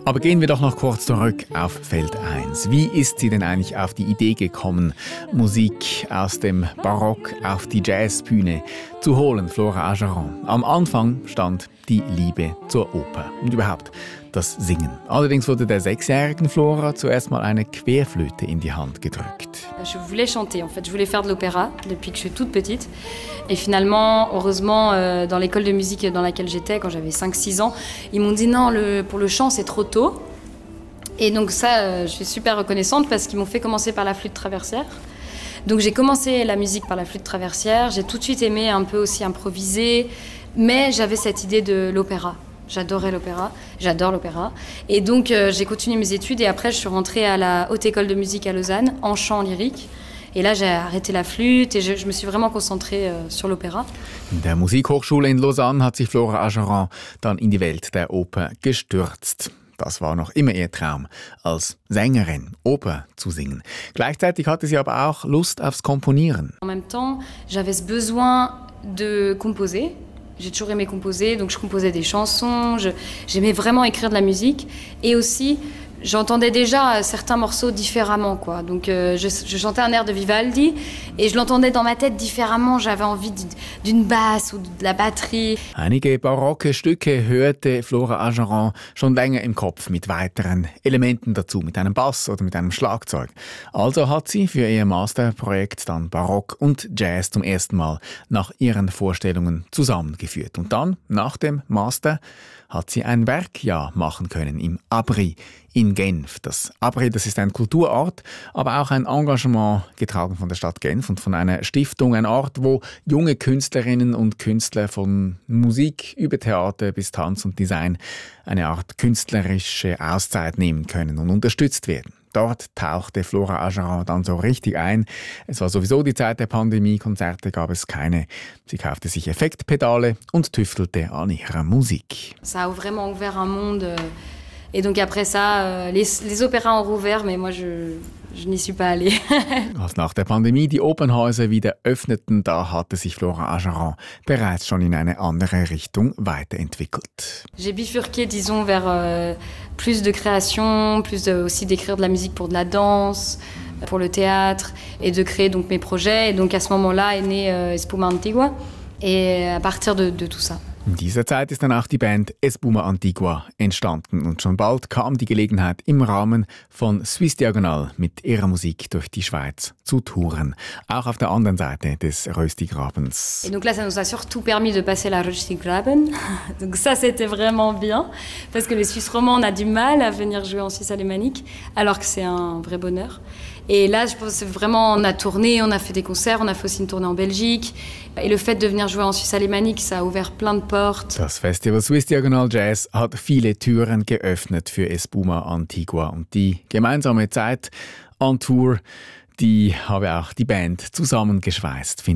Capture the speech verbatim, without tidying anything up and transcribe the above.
Aber gehen wir doch noch kurz zurück auf Feld eins. Wie ist sie denn eigentlich auf die Idee gekommen, Musik aus dem Barock auf die Jazzbühne zu holen, Flora Ageron? Am Anfang stand die Liebe zur Oper und überhaupt das Singen. Allerdings wurde der sechsjährigen Flora zuerst mal eine Querflöte in die Hand gedrückt. Je voulais chanter, en fait. Je voulais faire de l'opéra depuis que je suis toute petite. Et finalement, heureusement, euh, dans l'école de musique dans laquelle j'étais, quand j'avais cinq six ans, ils m'ont dit non, le, pour le chant, c'est trop tôt. Et donc ça, euh, je suis super reconnaissante parce qu'ils m'ont fait commencer par la flûte traversière. Donc j'ai commencé la musique par la flûte traversière. J'ai tout de suite aimé un peu aussi improviser. Mais j'avais cette idée de l'opéra. J'adorais l'opéra, j'adore l'opéra. Et donc euh, j'ai continué mes études et après je suis rentrée à la Haute École de musique à Lausanne en chant lyrique. Et là j'ai arrêté la flûte et je, je me suis vraiment concentrée euh, sur l'opéra. In der Musikhochschule in Lausanne hat sich Flora Ageron dann in die Welt der Oper gestürzt. Das war noch immer ihr Traum, als Sängerin Oper zu singen. Gleichzeitig hatte sie aber auch Lust aufs Komponieren. En même temps, j'avais ce besoin de composer. J'ai toujours aimé composer, donc je composais des chansons, je, j'aimais vraiment écrire de la musique. Et aussi, j'entendais déjà certains morceaux différemment, quoi. Donc euh, je, je chantais un air de Vivaldi et je l'entendais dans ma tête différemment. J'avais envie d'une basse ou de la batterie. Einige barocke Stücke hörte Flora Ageron schon länger im Kopf mit weiteren Elementen dazu, mit einem Bass oder mit einem Schlagzeug. Also hat sie für ihr Masterprojekt dann Barock und Jazz zum ersten Mal nach ihren Vorstellungen zusammengeführt. Und dann, nach dem Master, hat sie ein Werkjahr machen können im Abri in Genf. Das Abri, das ist ein Kulturort, aber auch ein Engagement getragen von der Stadt Genf und von einer Stiftung, ein Ort, wo junge Künstlerinnen und Künstler von Musik über Theater bis Tanz und Design eine Art künstlerische Auszeit nehmen können und unterstützt werden. Dort tauchte Flora Ageron dann so richtig ein. Es war sowieso die Zeit der Pandemie, Konzerte gab es keine. Sie kaufte sich Effektpedale und tüftelte an ihrer Musik. Ça a vraiment ouvert un monde. Et donc après ça, les, les opéras ont rouvert, mais moi je, je n'y suis pas allée. Als nach der Pandemie die Opernhäuser wieder öffneten, da hatte sich Flora Ageron bereits schon in eine andere Richtung weiterentwickelt. J'ai bifurqué, disons, vers euh, plus de création, plus de, aussi d'écrire de la musique pour de la danse, pour le théâtre, et de créer donc mes projets. Et donc à ce moment-là est né euh, Espuma Antigua, et à partir de, de tout ça. In dieser Zeit ist dann auch die Band Espuma Antigua entstanden und schon bald kam die Gelegenheit, im Rahmen von Suisse Diagonal mit ihrer Musik durch die Schweiz zu touren. Auch auf der anderen Seite des Röstigrabens. Et donc là, ça nous a surtout permis de passer la Röstigraben. Donc ça, c'était vraiment bien, parce que les Suisses romands, on a du mal à venir jouer en Suisse alémanique, alors que c'est un vrai bonheur. Et là, je pense vraiment, on a tourné, on a fait des concerts, on a fait aussi une tournée en Belgique. Et le fait de venir jouer en Suisse alémanique, ça a ouvert plein de portes. Das Festival Suisse Diagonal Jazz hat viele Türen geöffnet für Espuma Antigua. Und die gemeinsame Zeit on Tour, die habe auch die Band zusammengeschweißt.